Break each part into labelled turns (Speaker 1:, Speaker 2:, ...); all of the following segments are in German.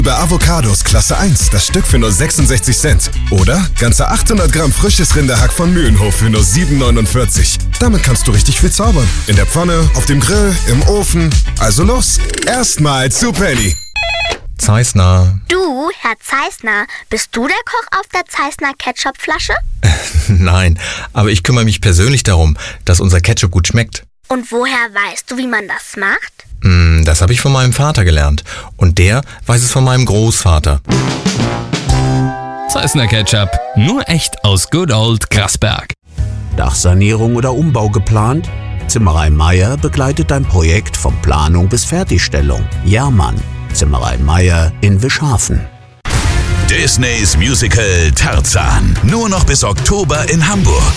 Speaker 1: Bei Avocados Klasse 1, das Stück für nur 66 Cent. Oder ganze 800 Gramm frisches Rinderhack von Mühlenhof für nur 7,49. Damit kannst du richtig viel zaubern. In der Pfanne, auf dem Grill, im Ofen. Also los, erstmal zu Penny.
Speaker 2: Zeissner.
Speaker 3: Du, Herr Zeissner, bist du der Koch auf der Zeissner Ketchupflasche?
Speaker 2: Nein, aber ich kümmere mich persönlich darum, dass unser Ketchup gut schmeckt.
Speaker 3: Und woher weißt du, wie man das macht?
Speaker 2: Das habe ich von meinem Vater gelernt. Und der weiß es von meinem Großvater.
Speaker 4: Zeissner Ketchup, nur echt aus Good Old Grasberg.
Speaker 5: Dachsanierung oder Umbau geplant? Zimmerei Meier begleitet dein Projekt von Planung bis Fertigstellung. Jahrmann, Zimmerei Meier in Wischhafen.
Speaker 6: Disneys Musical Tarzan. Nur noch bis Oktober in Hamburg.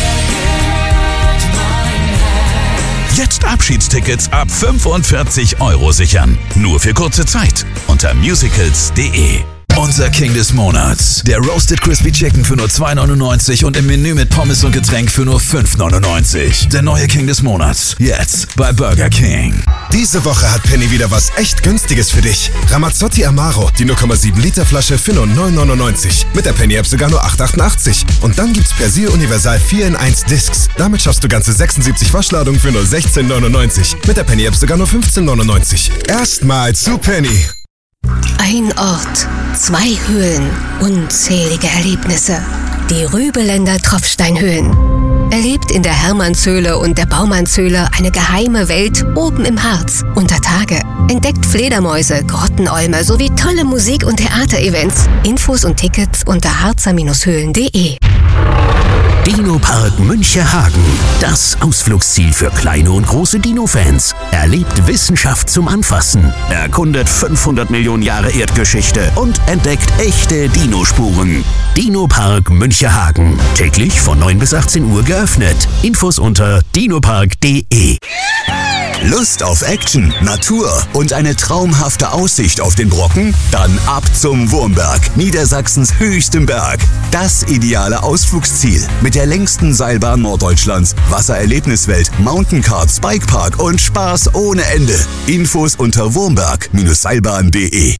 Speaker 6: Jetzt Abschiedstickets ab 45 € sichern. Nur für kurze Zeit. Unter musicals.de. Unser King des Monats. Der Roasted Crispy Chicken für nur 2,99 und im Menü mit Pommes und Getränk für nur 5,99. Der neue King des Monats. Jetzt bei Burger King.
Speaker 1: Diese Woche hat Penny wieder was echt Günstiges für dich. Ramazzotti Amaro, die 0,7 Liter Flasche für nur 9,99. Mit der Penny-App sogar nur 8,88. Und dann gibt's Persil Universal 4 in 1 Discs. Damit schaffst du ganze 76 Waschladungen für nur 16,99. Mit der Penny-App sogar nur 15,99. Erstmal zu Penny.
Speaker 7: Ein Ort, 2 Höhlen, unzählige Erlebnisse. Die Rübeländer Tropfsteinhöhlen. Erlebt in der Hermannshöhle und der Baumannshöhle eine geheime Welt oben im Harz unter Tage. Entdeckt Fledermäuse, Grottenolme sowie tolle Musik- und Theaterevents. Infos und Tickets unter harzer-höhlen.de.
Speaker 5: Dino-Park Münchehagen. Das Ausflugsziel für kleine und große Dino-Fans. Erlebt Wissenschaft zum Anfassen. Erkundet 500 Millionen Jahre Erdgeschichte und entdeckt echte Dinospuren. Dino-Park Münchehagen. Täglich von 9 bis 18 Uhr geöffnet. Infos unter dinopark.de.
Speaker 6: Lust auf Action, Natur und eine traumhafte Aussicht auf den Brocken? Dann ab zum Wurmberg, Niedersachsens höchstem Berg. Das ideale Ausflugsziel mit der längsten Seilbahn Norddeutschlands, Wassererlebniswelt, Mountaincards, Bikepark und Spaß ohne Ende. Infos unter wurmberg-seilbahn.de.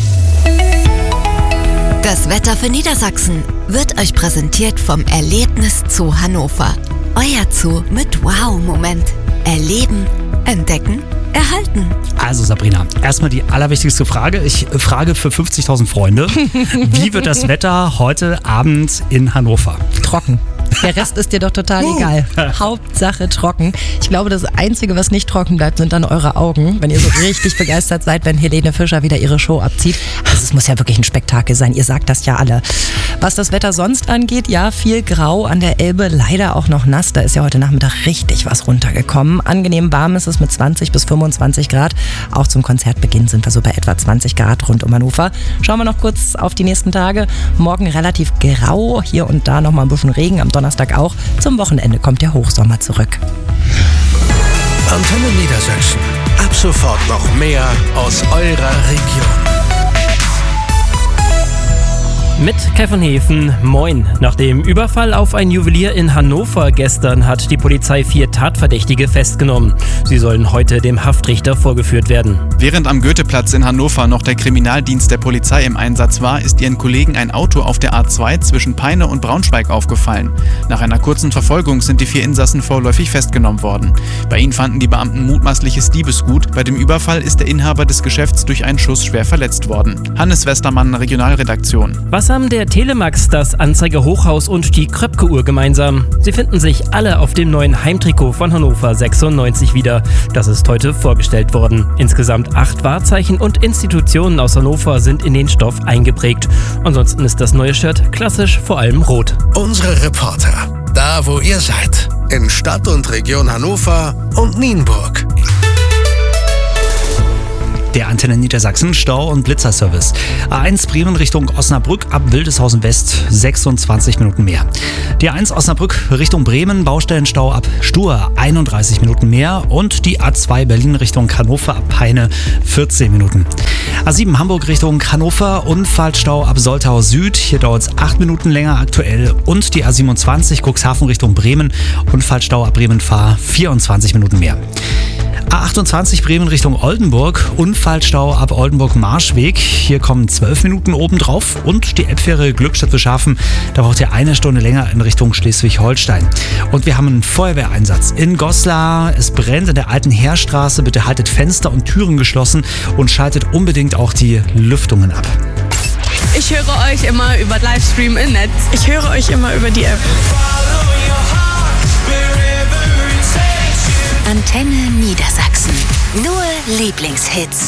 Speaker 8: Das Wetter für Niedersachsen wird euch präsentiert vom Erlebnis Zoo Hannover. Euer Zoo mit Wow-Moment. Erleben, entdecken, erhalten.
Speaker 9: Also Sabrina, erstmal die allerwichtigste Frage. Ich frage für 50.000 Freunde. Wie wird das Wetter heute Abend in Hannover?
Speaker 10: Trocken. Der Rest ist dir doch total egal. Hauptsache trocken. Ich glaube, das Einzige, was nicht trocken bleibt, sind dann eure Augen, wenn ihr so richtig begeistert seid, wenn Helene Fischer wieder ihre Show abzieht. Also es muss ja wirklich ein Spektakel sein. Ihr sagt das ja alle. Was das Wetter sonst angeht, ja, viel grau an der Elbe, leider auch noch nass. Da ist ja heute Nachmittag richtig was runtergekommen. Angenehm warm ist es mit 20 bis 25 Grad. Auch zum Konzertbeginn sind wir so bei etwa 20 Grad rund um Hannover. Schauen wir noch kurz auf die nächsten Tage. Morgen relativ grau, hier und da noch mal ein bisschen Regen, am Donnerstag auch. Zum Wochenende kommt der Hochsommer zurück.
Speaker 11: Antenne Niedersachsen. Ab sofort noch mehr aus eurer Region.
Speaker 12: Mit Kevin Hefen, moin. Nach dem Überfall auf ein Juwelier in Hannover gestern hat die Polizei 4 Tatverdächtige festgenommen. Sie sollen heute dem Haftrichter vorgeführt werden.
Speaker 13: Während am Goetheplatz in Hannover noch der Kriminaldienst der Polizei im Einsatz war, ist ihren Kollegen ein Auto auf der A2 zwischen Peine und Braunschweig aufgefallen. Nach einer kurzen Verfolgung sind die 4 Insassen vorläufig festgenommen worden. Bei ihnen fanden die Beamten mutmaßliches Diebesgut. Bei dem Überfall ist der Inhaber des Geschäfts durch einen Schuss schwer verletzt worden. Hannes Westermann, Regionalredaktion.
Speaker 12: Was haben der Telemax, das Anzeiger Hochhaus und die Kröpke-Uhr gemeinsam? Sie finden sich alle auf dem neuen Heimtrikot von Hannover 96 wieder. Das ist heute vorgestellt worden. Insgesamt 8 Wahrzeichen und Institutionen aus Hannover sind in den Stoff eingeprägt. Ansonsten ist das neue Shirt klassisch, vor allem rot.
Speaker 11: Unsere Reporter, da wo ihr seid, in Stadt und Region Hannover und Nienburg.
Speaker 9: Der Antenne Niedersachsen Stau- und Blitzerservice. A1 Bremen Richtung Osnabrück ab Wildeshausen West 26 Minuten mehr. Die A1 Osnabrück Richtung Bremen Baustellenstau ab Stur 31 Minuten mehr und die A2 Berlin Richtung Hannover ab Peine 14 Minuten. A7 Hamburg Richtung Hannover Unfallstau ab Soltau Süd. Hier dauert es 8 Minuten länger aktuell und die A27 Cuxhaven Richtung Bremen Unfallstau ab Bremen-Fahr 24 Minuten mehr. A28 Bremen Richtung Oldenburg, Unfallstau ab Oldenburg-Marschweg. Hier kommen 12 Minuten obendrauf und die Elbfähre Glückstadt-Beschafen, da braucht ihr 1 Stunde länger in Richtung Schleswig-Holstein. Und wir haben einen Feuerwehreinsatz in Goslar. Es brennt in der alten Heerstraße. Bitte haltet Fenster und Türen geschlossen und schaltet unbedingt auch die Lüftungen ab.
Speaker 14: Ich höre euch immer über Livestream im Netz. Ich höre euch immer über die App.
Speaker 8: Antenne Niedersachsen. Nur Lieblingshits.